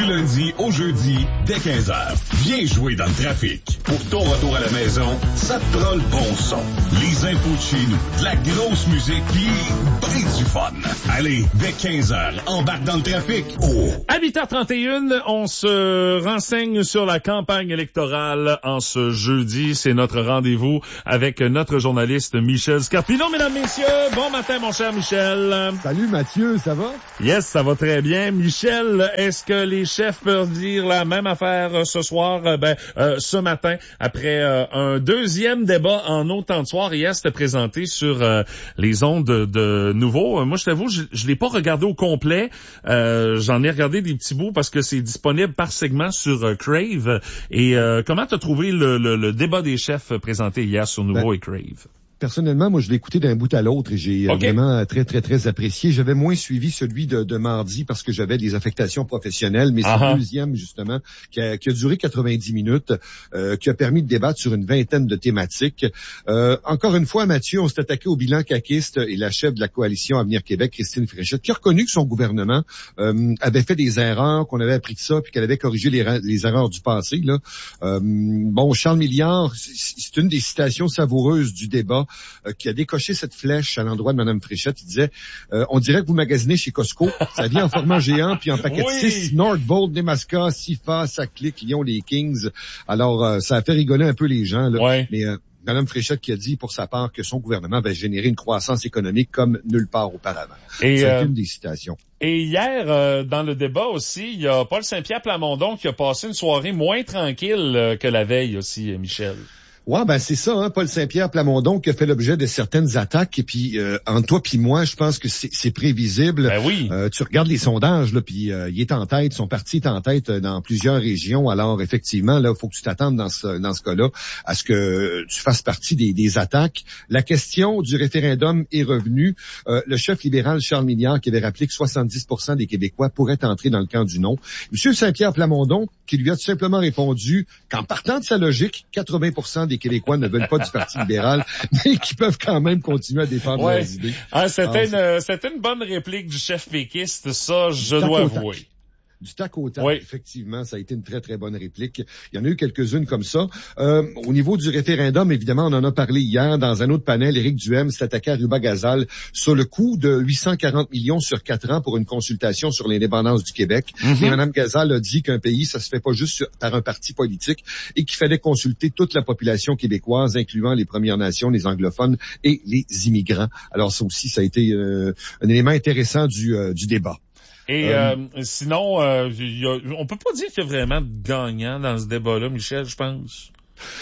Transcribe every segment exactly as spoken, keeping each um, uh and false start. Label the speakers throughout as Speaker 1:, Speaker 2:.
Speaker 1: Du lundi au jeudi, dès quinze heures. Viens jouer dans le trafic. Pour ton retour à la maison, ça te prend le bon son. Les infos de chez nous, de la grosse musique, pis ben du fun. Allez, dès quinze heures, embarque dans le trafic. Oh!
Speaker 2: À huit heures trente et une, on se renseigne sur la campagne électorale en ce jeudi. C'est notre rendez-vous avec notre journaliste Michel Scarpino. Mesdames, messieurs, bon matin, mon cher Michel.
Speaker 3: Salut Mathieu, ça va?
Speaker 2: Yes, ça va très bien. Michel, est-ce que les chefs peuvent dire la même affaire ce soir? Ben, euh, ce matin, après euh, un deuxième débat en autant de soir, hier, c'était présenté sur euh, les ondes de, de nouveau. Moi, je t'avoue, je, je l'ai pas regardé au complet. Euh, j'en ai regardé des petits bouts parce que c'est disponible par segment sur euh, Crave. Et euh, comment t'as trouvé le, le, le débat des chefs présenté hier sur Nouveau ben, et Crave?
Speaker 3: Personnellement, moi, je l'ai écouté d'un bout à l'autre et j'ai okay. vraiment très, très, très apprécié. J'avais moins suivi celui de, de mardi parce que j'avais des affectations professionnelles, mais c'est le deuxième, justement, qui a, qui a duré quatre-vingt-dix minutes, euh, qui a permis de débattre sur une vingtaine de thématiques. Euh, encore une fois, Mathieu, on s'est attaqué au bilan caquiste et la chef de la coalition Avenir Québec, Christine Fréchette, qui a reconnu que son gouvernement euh, avait fait des erreurs, qu'on avait appris de ça, puis qu'elle avait corrigé les, les erreurs du passé. Là. Euh, bon, Charles Milliard, c'est une des citations savoureuses du débat, Euh, qui a décoché cette flèche à l'endroit de Mme Fréchette. Il disait, euh, on dirait que vous magasinez chez Costco. Ça vient en format géant, puis en paquet oui. de six, Nordvolt, Nemaska, Sifa, Saclic, Lyon, les Kings. Alors, euh, ça a fait rigoler un peu les gens. Là.
Speaker 2: Ouais.
Speaker 3: Mais euh, Mme Fréchette qui a dit, pour sa part, que son gouvernement va générer une croissance économique comme nulle part auparavant.
Speaker 2: Et
Speaker 3: C'est
Speaker 2: euh...
Speaker 3: une des citations.
Speaker 2: Et hier, euh, dans le débat aussi, il y a Paul Saint-Pierre Plamondon qui a passé une soirée moins tranquille euh, que la veille aussi, Michel.
Speaker 3: Ouais, ben c'est ça, hein, Paul Saint-Pierre Plamondon qui a fait l'objet de certaines attaques. Et puis euh, entre toi puis moi, je pense que c'est, c'est prévisible.
Speaker 2: Ben oui.
Speaker 3: Euh, tu regardes les sondages, là, puis euh, il est en tête, son parti est en tête dans plusieurs régions. Alors effectivement, là, il faut que tu t'attendes dans ce dans ce cas-là à ce que tu fasses partie des, des attaques. La question du référendum est revenue. Euh, le chef libéral Charles Milliard qui avait rappelé que soixante-dix pour cent des Québécois pourraient entrer dans le camp du non. Monsieur Saint-Pierre Plamondon qui lui a tout simplement répondu qu'en partant de sa logique, quatre-vingts pour cent des Québécois ne veulent pas du Parti libéral, mais qui peuvent quand même continuer à défendre
Speaker 2: ouais.
Speaker 3: leurs idées.
Speaker 2: Ah, c'était, Alors, une, c'était une bonne réplique du chef péquiste, ça, je dois avouer.
Speaker 3: Du tac au tac,
Speaker 2: oui.
Speaker 3: Effectivement, ça a été une très, très bonne réplique. Il y en a eu quelques-unes comme ça. Euh, au niveau du référendum, évidemment, on en a parlé hier dans un autre panel. Éric Duhem s'est attaqué à Ruba Gazal sur le coût de huit cent quarante millions sur quatre ans pour une consultation sur l'indépendance du Québec. Mm-hmm. Et Mme Gazal a dit qu'un pays, ça se fait pas juste sur, par un parti politique et qu'il fallait consulter toute la population québécoise, incluant les Premières Nations, les anglophones et les immigrants. Alors ça aussi, ça a été euh, un élément intéressant du, euh, du débat.
Speaker 2: Et euh, euh, sinon, euh, y a, on peut pas dire qu'il y a vraiment de gagnants dans ce débat-là, Michel, je pense.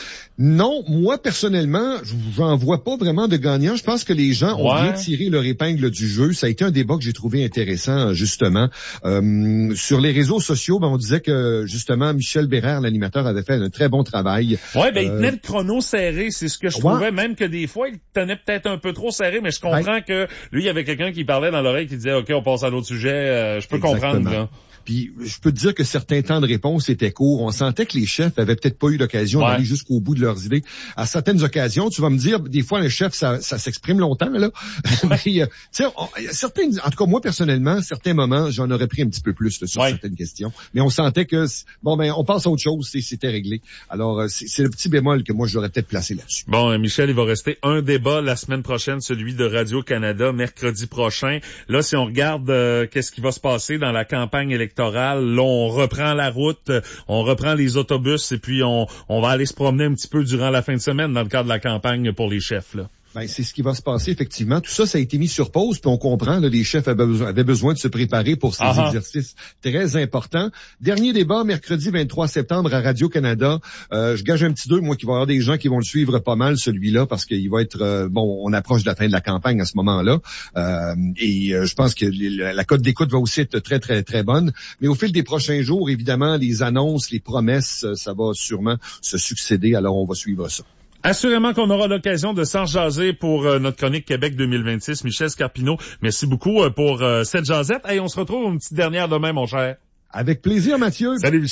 Speaker 3: Non, moi, personnellement, j'en vois pas vraiment de gagnant. Je pense que les gens ont
Speaker 2: ouais.
Speaker 3: bien tiré leur épingle du jeu. Ça a été un débat que j'ai trouvé intéressant, justement. Euh, sur les réseaux sociaux, ben, on disait que, justement, Michel Bérère, l'animateur, avait fait un très bon travail.
Speaker 2: Ouais, ben,
Speaker 3: euh,
Speaker 2: il tenait le chrono serré. C'est ce que je
Speaker 3: ouais.
Speaker 2: trouvais, même que des fois, il tenait peut-être un peu trop serré, mais je comprends ben, que lui, il y avait quelqu'un qui parlait dans l'oreille qui disait, OK, on passe à l'autre sujet. Euh, je peux
Speaker 3: exactement.
Speaker 2: comprendre, là.
Speaker 3: Puis je peux te dire que certains temps de réponse étaient courts. On sentait que les chefs avaient peut-être pas eu l'occasion ouais. d'aller jusqu'au bout de leurs idées. À certaines occasions, tu vas me dire, des fois, un chef, ça, ça s'exprime longtemps, là. Mais, euh, tu sais, certains, en tout cas, moi, personnellement, certains moments, j'en aurais pris un petit peu plus là, sur ouais. certaines questions. Mais on sentait que, bon, ben, on passe à autre chose, c'était réglé. Alors, c'est, c'est le petit bémol que moi, j'aurais peut-être placé là-dessus.
Speaker 2: Bon, Michel, il va rester un débat la semaine prochaine, celui de Radio-Canada, mercredi prochain. Là, si on regarde euh, qu'est-ce qui va se passer dans la campagne électorale, là, on reprend la route, on reprend les autobus et puis on, on va aller se promener un petit peu durant la fin de semaine dans le cadre de la campagne pour les chefs, là.
Speaker 3: Ben, c'est ce qui va se passer, effectivement. Tout ça, ça a été mis sur pause, puis on comprend, là, les chefs avaient besoin, avaient besoin de se préparer pour ces Aha. exercices très importants. Dernier débat, mercredi vingt-trois septembre à Radio-Canada. Euh, je gage un petit deux, moi, qu'il va y avoir des gens qui vont le suivre pas mal, celui-là, parce qu'il va être, euh, bon, on approche de la fin de la campagne à ce moment-là. Euh, et euh, je pense que la, la cote d'écoute va aussi être très, très, très bonne. Mais au fil des prochains jours, évidemment, les annonces, les promesses, ça va sûrement se succéder. Alors, on va suivre ça.
Speaker 2: Assurément qu'on aura l'occasion de s'en jaser pour euh, notre chronique Québec deux mille vingt-six. Michel Scarpino, merci beaucoup euh, pour euh, cette jasette. Et hey, on se retrouve une petite dernière demain, mon cher.
Speaker 3: Avec plaisir, Mathieu.
Speaker 2: Salut, Michel.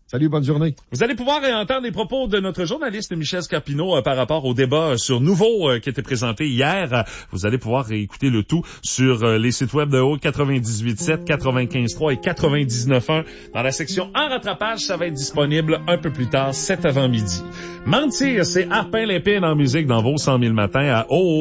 Speaker 3: Salut, bonne journée.
Speaker 2: Vous allez pouvoir entendre les propos de notre journaliste Michel Scarpino euh, par rapport au débat sur Nouveau euh, qui était présenté hier. Vous allez pouvoir écouter le tout sur euh, les sites web de Haute quatre-vingt-dix-huit sept, quatre-vingt-quinze trois et quatre-vingt-dix-neuf un. Dans la section En rattrapage, ça va être disponible un peu plus tard, cet avant-midi. Mentir, c'est Arpin Lépine en musique dans vos cent mille matins à Haute.